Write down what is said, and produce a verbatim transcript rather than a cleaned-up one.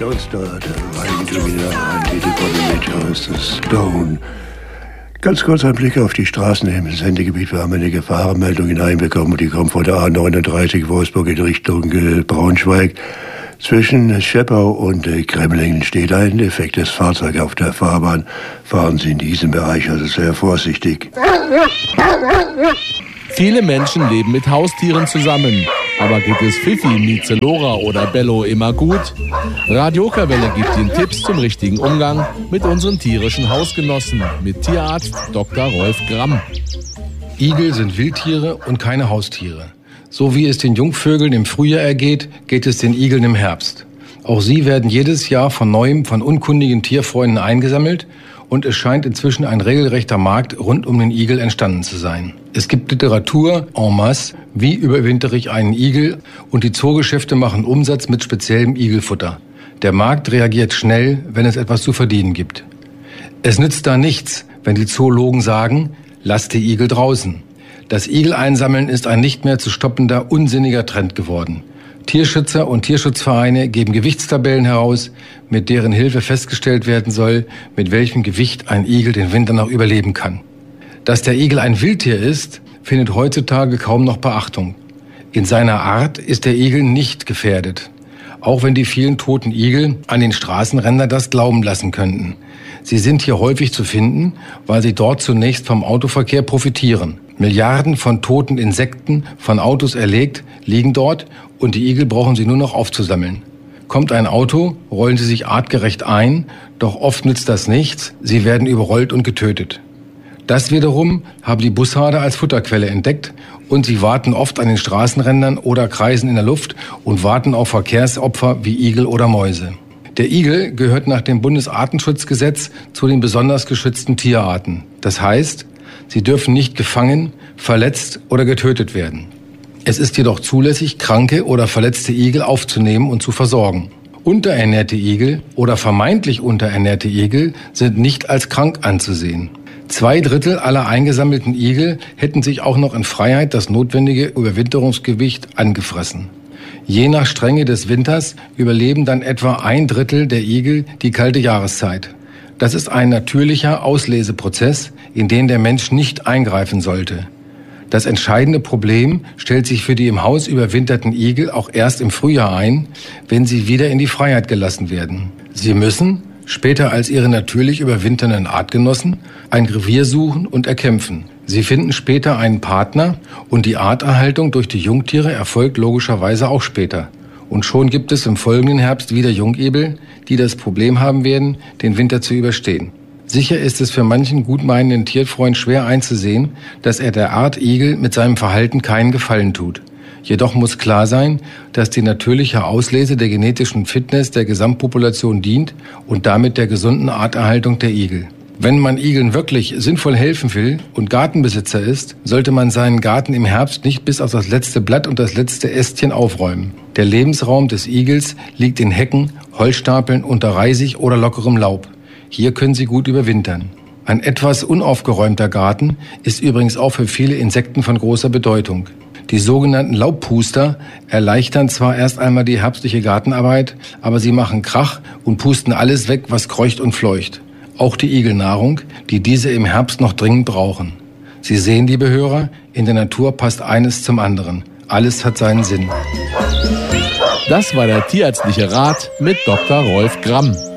Don't start writing to me now. I need to go to the House Stone. Ganz kurz ein Blick auf die Straßen im Sendegebiet. Wir haben eine Gefahrenmeldung hineinbekommen und die kommt von der A neununddreißig Wolfsburg in Richtung äh, Braunschweig. Zwischen Schepau und äh, Kremlingen steht ein defektes Fahrzeug auf der Fahrbahn. Fahren Sie in diesem Bereich also sehr vorsichtig. Viele Menschen leben mit Haustieren zusammen. Aber geht es Fifi, Mieze, Lora oder Bello immer gut? Radio Okerwelle gibt Ihnen Tipps zum richtigen Umgang mit unseren tierischen Hausgenossen. Mit Tierarzt Doktor Rolf Gramm. Igel sind Wildtiere und keine Haustiere. So wie es den Jungvögeln im Frühjahr ergeht, geht es den Igeln im Herbst. Auch sie werden jedes Jahr von neuem von unkundigen Tierfreunden eingesammelt und es scheint inzwischen ein regelrechter Markt rund um den Igel entstanden zu sein. Es gibt Literatur en masse, wie überwintere ich einen Igel, und die Zoogeschäfte machen Umsatz mit speziellem Igelfutter. Der Markt reagiert schnell, wenn es etwas zu verdienen gibt. Es nützt da nichts, wenn die Zoologen sagen, lasst die Igel draußen. Das Igel-Einsammeln ist ein nicht mehr zu stoppender, unsinniger Trend geworden. Tierschützer und Tierschutzvereine geben Gewichtstabellen heraus, mit deren Hilfe festgestellt werden soll, mit welchem Gewicht ein Igel den Winter noch überleben kann. Dass der Igel ein Wildtier ist, findet heutzutage kaum noch Beachtung. In seiner Art ist der Igel nicht gefährdet, auch wenn die vielen toten Igel an den Straßenrändern das glauben lassen könnten. Sie sind hier häufig zu finden, weil sie dort zunächst vom Autoverkehr profitieren. Milliarden von toten Insekten, von Autos erlegt, liegen dort und die Igel brauchen sie nur noch aufzusammeln. Kommt ein Auto, rollen sie sich artgerecht ein, doch oft nützt das nichts, sie werden überrollt und getötet. Das wiederum haben die Bussarde als Futterquelle entdeckt und sie warten oft an den Straßenrändern oder kreisen in der Luft und warten auf Verkehrsopfer wie Igel oder Mäuse. Der Igel gehört nach dem Bundesartenschutzgesetz zu den besonders geschützten Tierarten. Das heißt, sie dürfen nicht gefangen, verletzt oder getötet werden. Es ist jedoch zulässig, kranke oder verletzte Igel aufzunehmen und zu versorgen. Unterernährte Igel oder vermeintlich unterernährte Igel sind nicht als krank anzusehen. Zwei Drittel aller eingesammelten Igel hätten sich auch noch in Freiheit das notwendige Überwinterungsgewicht angefressen. Je nach Strenge des Winters überleben dann etwa ein Drittel der Igel die kalte Jahreszeit. Das ist ein natürlicher Ausleseprozess, in den der Mensch nicht eingreifen sollte. Das entscheidende Problem stellt sich für die im Haus überwinterten Igel auch erst im Frühjahr ein, wenn sie wieder in die Freiheit gelassen werden. Sie müssen, später als ihre natürlich überwinternden Artgenossen, ein Revier suchen und erkämpfen. Sie finden später einen Partner und die Arterhaltung durch die Jungtiere erfolgt logischerweise auch später. Und schon gibt es im folgenden Herbst wieder Jungigel, die das Problem haben werden, den Winter zu überstehen. Sicher ist es für manchen gutmeinenden Tierfreund schwer einzusehen, dass er der Art Igel mit seinem Verhalten keinen Gefallen tut. Jedoch muss klar sein, dass die natürliche Auslese der genetischen Fitness der Gesamtpopulation dient und damit der gesunden Arterhaltung der Igel. Wenn man Igeln wirklich sinnvoll helfen will und Gartenbesitzer ist, sollte man seinen Garten im Herbst nicht bis auf das letzte Blatt und das letzte Ästchen aufräumen. Der Lebensraum des Igels liegt in Hecken, Holzstapeln, unter Reisig oder lockerem Laub. Hier können sie gut überwintern. Ein etwas unaufgeräumter Garten ist übrigens auch für viele Insekten von großer Bedeutung. Die sogenannten Laubpuster erleichtern zwar erst einmal die herbstliche Gartenarbeit, aber sie machen Krach und pusten alles weg, was kreucht und fleucht. Auch die Igelnahrung, die diese im Herbst noch dringend brauchen. Sie sehen, liebe Hörer, in der Natur passt eines zum anderen. Alles hat seinen Sinn. Das war der tierärztliche Rat mit Doktor Rolf Gramm.